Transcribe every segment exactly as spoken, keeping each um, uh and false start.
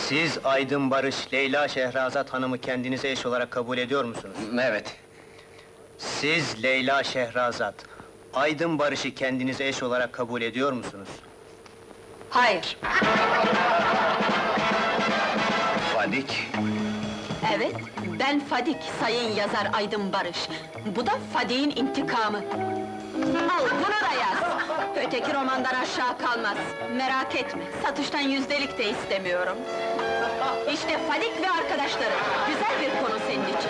Siz Aydın Barış, Leyla Şehrazat Hanım'ı kendinize eş olarak kabul ediyor musunuz? Evet. Siz Leyla Şehrazat, Aydın Barış'ı kendinize eş olarak kabul ediyor musunuz? Hayır. Fadik. Evet, ben Fadik, sayın yazar Aydın Barış. Bu da Fadik'in intikamı. Al, bunu da yaz! Öteki romandan aşağı kalmaz. Merak etme, satıştan yüzdelik de istemiyorum. İşte Fadik ve arkadaşları, güzel bir konu senin için.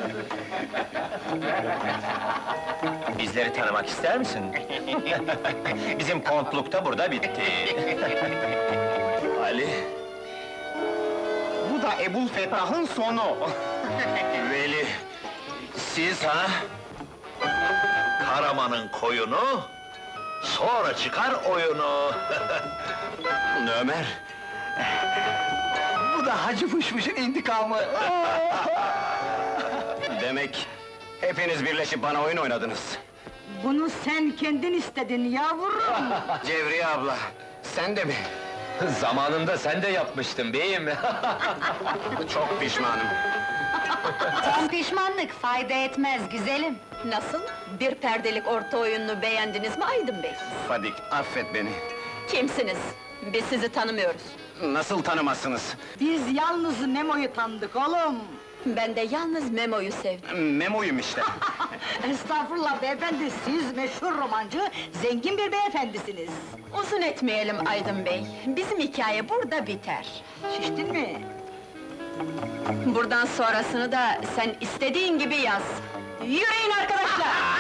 Bizleri tanımak ister misin? Bizim kontluk da burada bitti. Ali. Bu da Ebul Fetah'ın sonu. Veli. Siz ha? Karaman'ın koyunu, sonra çıkar oyunu. Ömer. Bu da Hacı Fışfış'ın intikamı. Demek hepiniz birleşip bana oyun oynadınız. Bunu sen kendin istedin yavrum! Cevriye abla, sen de mi? Zamanında sen de yapmıştın beyim. Çok pişmanım. Tam pişmanlık fayda etmez güzelim! Nasıl? Bir perdelik orta oyununu beğendiniz mi Aydın Bey? Fadik, affet beni. Kimsiniz? Biz sizi tanımıyoruz. Nasıl tanımazsınız? Biz yalnız Memo'yu tanıdık oğlum! Ben de yalnız Memo'yu sevdim. Memo'yum işte. Estağfurullah beyefendi, siz meşhur romancı, zengin bir beyefendisiniz! Uzun etmeyelim Aydın Bey, bizim hikaye burada biter. Şiştin mi? Buradan sonrasını da sen istediğin gibi yaz. Yürüyün arkadaşlar!